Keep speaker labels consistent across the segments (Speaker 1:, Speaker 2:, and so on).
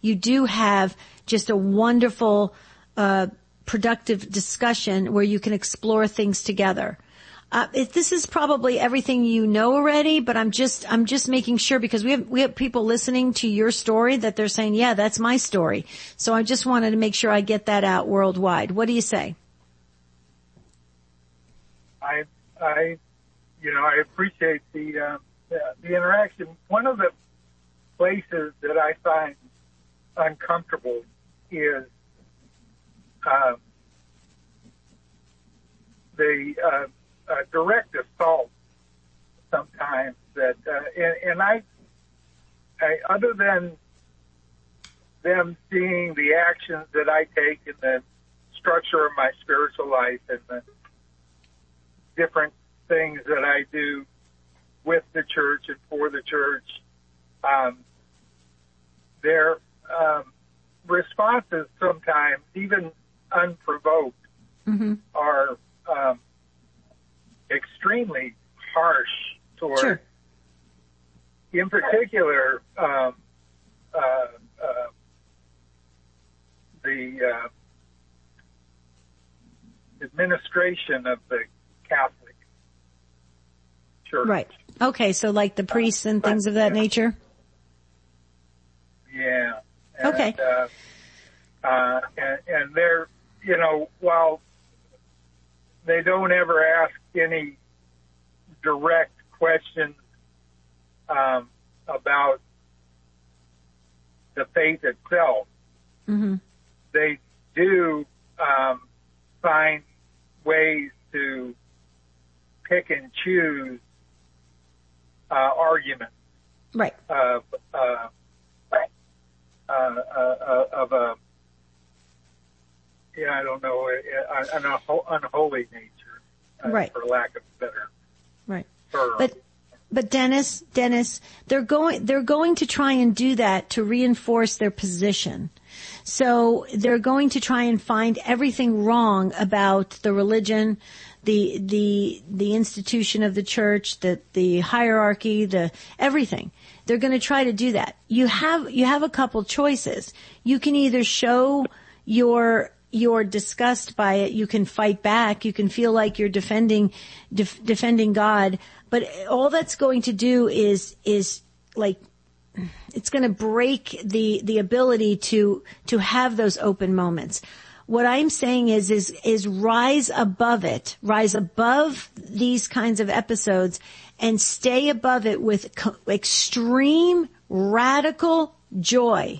Speaker 1: you do have just a wonderful, productive discussion where you can explore things together. This is probably everything you know already, but I'm just making sure, because we have people listening to your story that they're saying, yeah, that's my story. So I just wanted to make sure I get that out worldwide. What do you say?
Speaker 2: I appreciate the interaction. One of the places that I find uncomfortable is the direct assault sometimes that, and I, other than them seeing the actions that I take in the structure of my spiritual life and the different things that I do with the church and for the church, their responses sometimes, even unprovoked, are extremely harsh toward,
Speaker 1: sure.
Speaker 2: In particular, the administration of the Catholic Church.
Speaker 1: Right. Okay, so like the priests and things of that nature?
Speaker 2: Yeah. And,
Speaker 1: okay.
Speaker 2: And they're, while they don't ever ask any direct questions about the faith itself, they do find ways to pick and choose arguments.
Speaker 1: Right.
Speaker 2: Of I don't know, an unholy nature,
Speaker 1: right.
Speaker 2: for lack of a better
Speaker 1: right.
Speaker 2: term.
Speaker 1: But Dennis, they're going to try and do that to reinforce their position. So they're going to try and find everything wrong about the religion, the institution of the church, the hierarchy, everything. They're going to try to do that. You have a couple choices. You can either show your disgust by it. You can fight back. You can feel like you're defending God. But all that's going to do is like, it's going to break the ability to have those open moments. What I'm saying is rise above it, rise above these kinds of episodes and stay above it with extreme radical joy.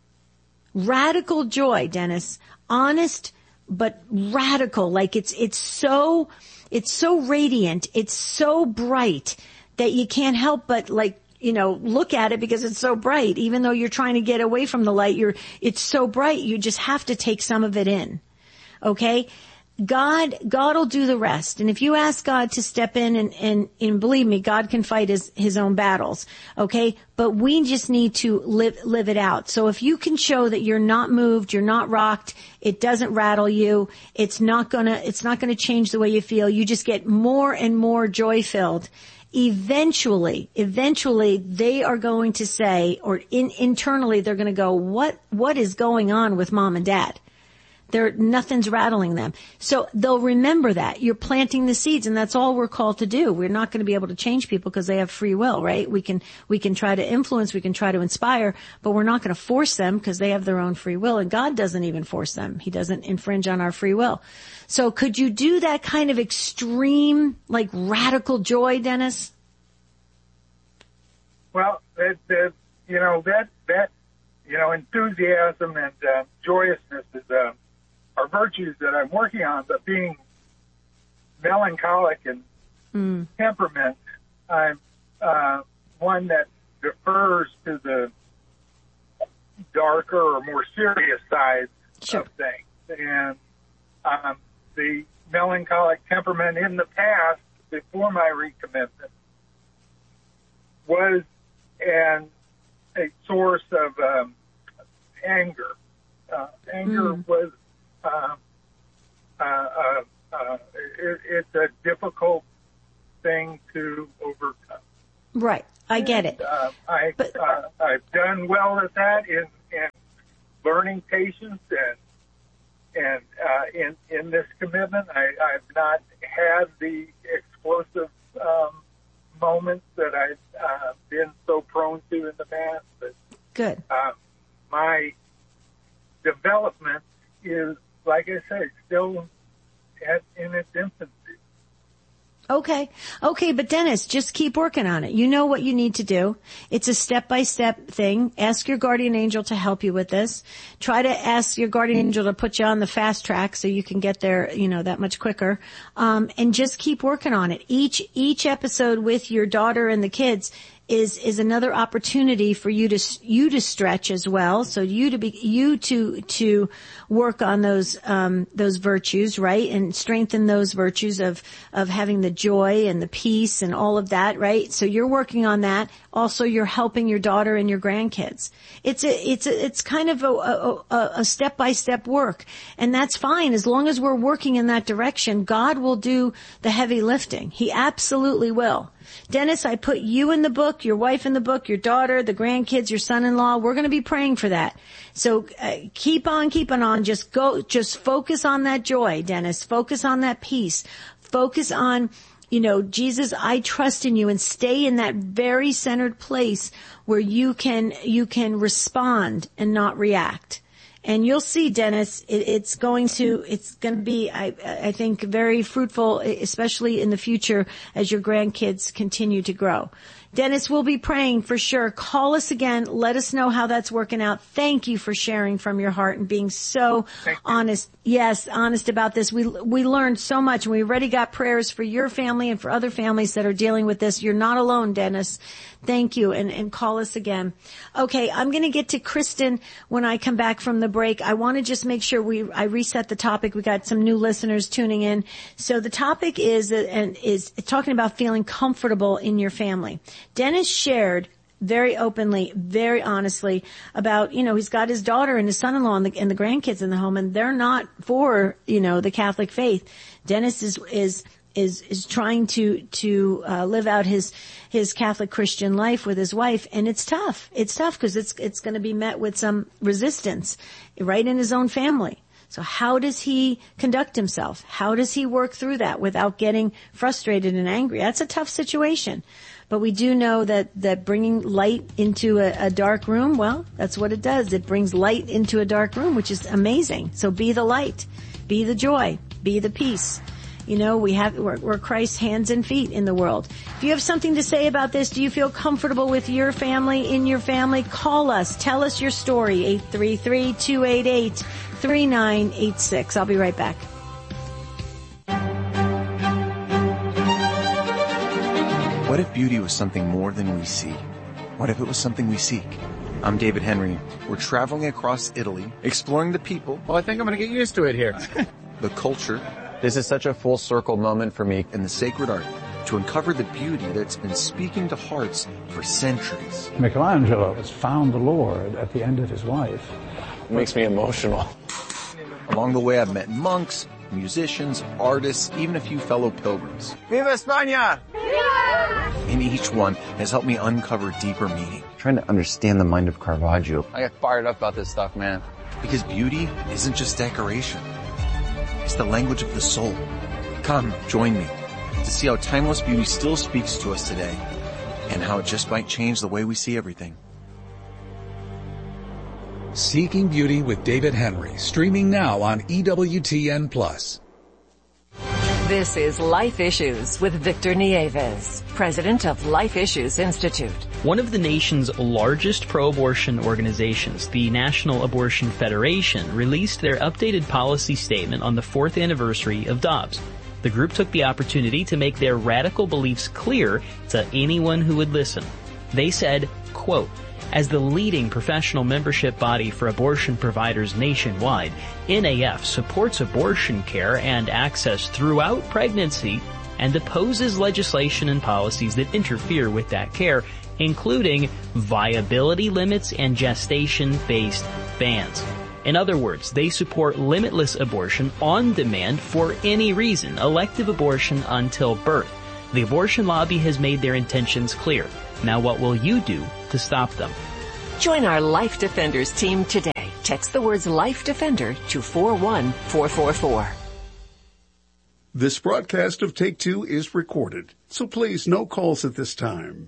Speaker 1: Radical joy, Dennis. Honest, but radical. Like it's so radiant. It's so bright that you can't help but look at it because it's so bright. Even though you're trying to get away from the light, it's so bright. You just have to take some of it in. Okay? God will do the rest. And if you ask God to step in and believe me, God can fight his own battles. Okay? But we just need to live it out. So if you can show that you're not moved, you're not rocked, it doesn't rattle you, it's not gonna change the way you feel, you just get more and more joy filled. Eventually they are going to say, or internally they're going to go, what is going on with mom and dad? Nothing's rattling them. So they'll remember that. You're planting the seeds, and that's all we're called to do. We're not going to be able to change people because they have free will, right? We can try to influence, we can try to inspire, but we're not going to force them because they have their own free will, and God doesn't even force them. He doesn't infringe on our free will. So could you do that kind of extreme, like radical joy, Dennis?
Speaker 2: Well, enthusiasm and joyousness is are virtues that I'm working on, but being melancholic and temperament, I'm one that defers to the darker or more serious sides of things. And the melancholic temperament in the past, before my recommitment, was a source of anger. Anger was it's a difficult thing to overcome.
Speaker 1: Right, I get it.
Speaker 2: I've done well at that in learning patience and in this commitment. I've not had the explosive moments that I've been so prone to in the past. But
Speaker 1: good.
Speaker 2: My development is, like I say, still in its infancy.
Speaker 1: Okay, but Dennis, just keep working on it. You know what you need to do. It's a step-by-step thing. Ask your guardian angel to help you with this. Try to ask your guardian angel to put you on the fast track so you can get there, that much quicker. And just keep working on it. Each episode with your daughter and the kids is another opportunity for you to stretch as well. So to work on those virtues, right? And strengthen those virtues of having the joy and the peace and all of that, right? So you're working on that. Also, you're helping your daughter and your grandkids. It's kind of a step-by-step work. And that's fine. As long as we're working in that direction, God will do the heavy lifting. He absolutely will. Dennis, I put you in the book, your wife in the book, your daughter, the grandkids, your son-in-law. We're going to be praying for that. So keep on keeping on. Just focus on that joy, Dennis. Focus on that peace. Focus on, Jesus, I trust in you, and stay in that very centered place where you can respond and not react. And you'll see, Dennis, it's going to be, I think, very fruitful, especially in the future as your grandkids continue to grow. Dennis, we'll be praying for sure. Call us again. Let us know how that's working out. Thank you for sharing from your heart and being so honest. Yes, honest about this. We learned so much, and we already got prayers for your family and for other families that are dealing with this. You're not alone, Dennis. Thank you, and call us again. Okay, I'm going to get to Kristen when I come back from the break. I want to just make sure I reset the topic. We got some new listeners tuning in. So the topic is talking about feeling comfortable in your family. Dennis shared very openly, very honestly about, he's got his daughter and his son-in-law and the grandkids in the home, and they're not for, the Catholic faith. Dennis is trying to live out his Catholic Christian life with his wife, and it's tough. It's tough because it's going to be met with some resistance right in his own family. So how does he conduct himself? How does he work through that without getting frustrated and angry? That's a tough situation. But we do know that bringing light into a dark room, well, that's what it does. It brings light into a dark room, which is amazing. So be the light, be the joy, be the peace. We're Christ's hands and feet in the world. If you have something to say about this, do you feel comfortable with your family, in your family? Call us. Tell us your story. 833-288-3986. I'll be right back.
Speaker 3: What if beauty was something more than we see? What if it was something we seek? I'm David Henry. We're traveling across Italy, exploring the people.
Speaker 4: Well, I think I'm going to get used to it here.
Speaker 3: The culture.
Speaker 5: This is such a full circle moment for me.
Speaker 3: And the sacred art to uncover the beauty that's been speaking to hearts for centuries.
Speaker 6: Michelangelo has found the Lord at the end of his life.
Speaker 5: It makes me emotional.
Speaker 3: Along the way, I've met monks, musicians, artists, even a few fellow pilgrims.
Speaker 5: Viva España!
Speaker 3: Viva! And each one has helped me uncover deeper meaning.
Speaker 5: Trying to understand the mind of Caravaggio. I get fired up about this stuff, man.
Speaker 3: Because beauty isn't just decoration. It's the language of the soul. Come, join me to see how timeless beauty still speaks to us today and how it just might change the way we see everything.
Speaker 7: Seeking Beauty with David Henry, streaming now on EWTN+.
Speaker 8: This is Life Issues with Victor Nieves, president of Life Issues Institute.
Speaker 9: One of the nation's largest pro-abortion organizations, the National Abortion Federation, released their updated policy statement on the 4th anniversary of Dobbs. The group took the opportunity to make their radical beliefs clear to anyone who would listen. They said, quote, "As the leading professional membership body for abortion providers nationwide, NAF supports abortion care and access throughout pregnancy and opposes legislation and policies that interfere with that care, including viability limits and gestation-based bans." In other words, they support limitless abortion on demand for any reason, elective abortion until birth. The abortion lobby has made their intentions clear. Now what will you do to stop them?
Speaker 8: Join our Life Defenders team today Text the words Life Defender to 41444.
Speaker 4: This broadcast of Take Two is recorded, so please no calls at this time.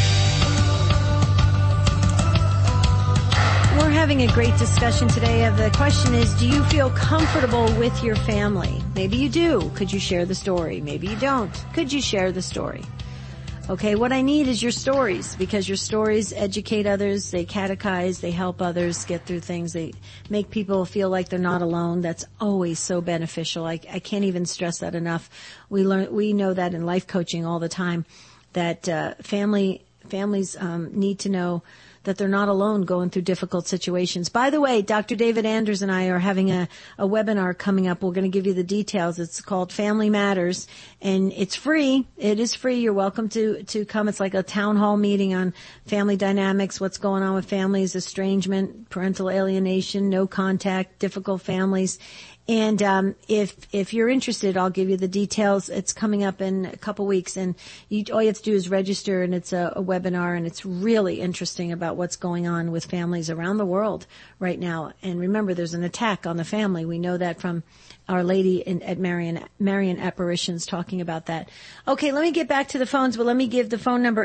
Speaker 1: We're having a great discussion today. The question is, do you feel comfortable with your family? Maybe you do. Could you share the story? Maybe you don't. Could you share the story? Okay, what I need is your stories, because your stories educate others, they catechize, they help others get through things, they make people feel like they're not alone. That's always so beneficial. I can't even stress that enough. We know that in life coaching all the time, that families need to know that they're not alone going through difficult situations. By the way, Dr. David Anders and I are having a webinar coming up. We're going to give you the details. It's called Family Matters, and it's free. It is free. You're welcome to come. It's like a town hall meeting on family dynamics, what's going on with families, estrangement, parental alienation, no contact, difficult families. And if you're interested, I'll give you the details. It's coming up in a couple weeks, and all you have to do is register, and it's a webinar, and it's really interesting about what's going on with families around the world right now. And remember, there's an attack on the family. We know that from Our Lady at Marian Apparitions talking about that. Okay, let me get back to the phones, but let me give the phone number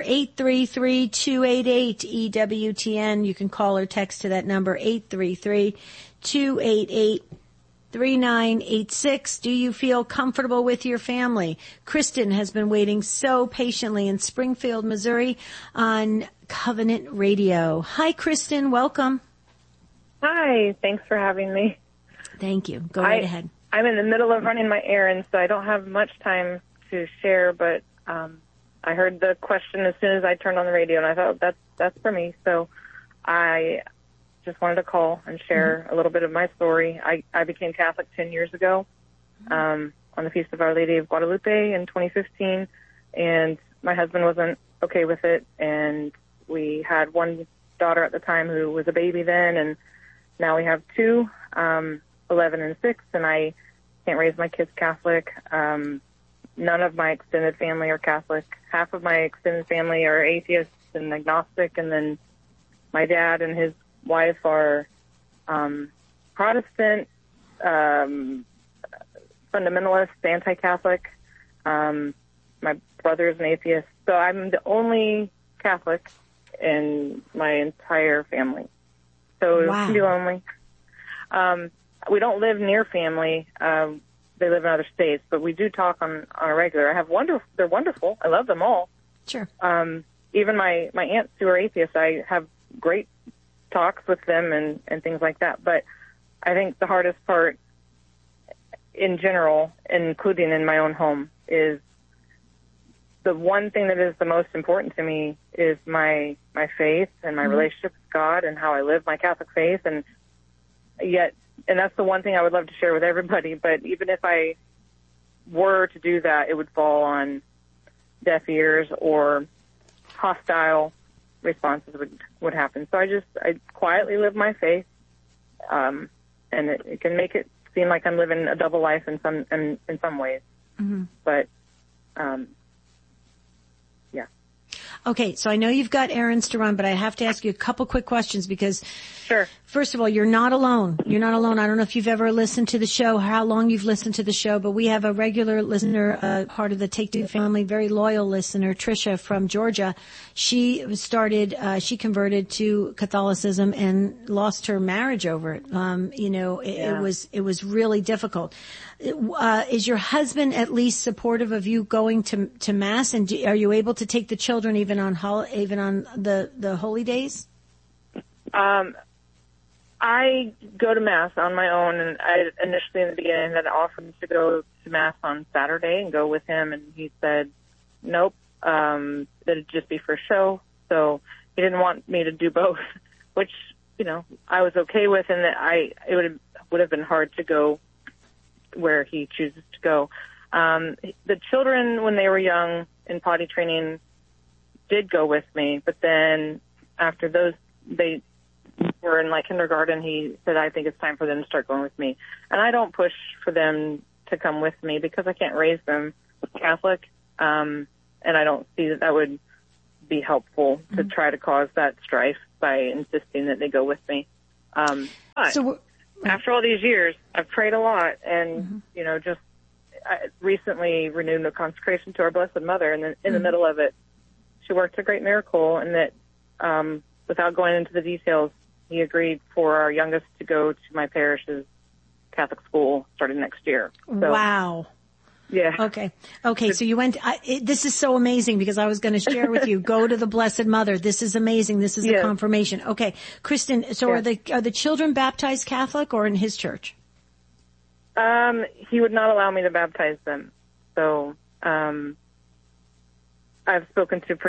Speaker 1: 833-288-EWTN. You can call or text to that number, 833-288-3986. Do you feel comfortable with your family? Kristen has been waiting so patiently in Springfield, Missouri on Covenant Radio. Hi, Kristen. Welcome.
Speaker 10: Hi. Thanks for having me.
Speaker 1: Thank you. Go right ahead.
Speaker 10: I'm in the middle of running my errands, so I don't have much time to share, but I heard the question as soon as I turned on the radio, and I thought that's for me. So I just wanted to call and share a little bit of my story. I became Catholic 10 years ago on the Feast of Our Lady of Guadalupe in 2015, and my husband wasn't okay with it, and we had one daughter at the time who was a baby then, and now we have two, 11 and 6, and I can't raise my kids Catholic. None of my extended family are Catholic. Half of my extended family are atheists and agnostic, and then my dad and his wife are Protestant, fundamentalist, anti-Catholic. My brother's an atheist. So I'm the only Catholic in my entire family. So it can be lonely. We don't live near family. They live in other states, but we do talk on a regular. They're wonderful. I love them all.
Speaker 1: Sure.
Speaker 10: Even my aunts who are atheists, I have great talks with them and things like that. But I think the hardest part in general, including in my own home, is the one thing that is the most important to me is my faith and my relationship with God and how I live my Catholic faith. And that's the one thing I would love to share with everybody. But even if I were to do that, it would fall on deaf ears or hostile responses would happen. So I quietly live my faith, and it can make it seem like I'm living a double life in some ways. Mm-hmm. But yeah.
Speaker 1: Okay, so I know you've got errands to run, but I have to ask you a couple quick questions because,
Speaker 10: sure.
Speaker 1: First of all, you're not alone. You're not alone. I don't know if you've ever listened to the show, how long you've listened to the show, but we have a regular listener, part of the Take Two family, very loyal listener, Tricia from Georgia. She converted to Catholicism and lost her marriage over it. It was really difficult. Is your husband at least supportive of you going to Mass, and are you able to take the children even on the holy days?
Speaker 10: I go to Mass on my own, and I initially in the beginning had offered to go to Mass on Saturday and go with him, and he said nope, that it'd just be for show. So he didn't want me to do both, which I was okay with, and that it would have been hard to go where he chooses to go. The children, when they were young in potty training, did go with me, but then after they were in kindergarten, he said, I think it's time for them to start going with me. And I don't push for them to come with me because I can't raise them Catholic. And I don't see that would be helpful to try to cause that strife by insisting that they go with me. But after all these years, I've prayed a lot, and I recently renewed the consecration to our Blessed Mother, and then in the middle of it, she worked a great miracle, and that without going into the details, he agreed for our youngest to go to my parish's Catholic school starting next year. So,
Speaker 1: wow.
Speaker 10: Yeah.
Speaker 1: Okay. So you went, this is so amazing because I was going to share with you, go to the Blessed Mother. This is amazing. This is a confirmation. Okay. Kristen, so are the children baptized Catholic or in his church?
Speaker 10: He would not allow me to baptize them. So, I've spoken to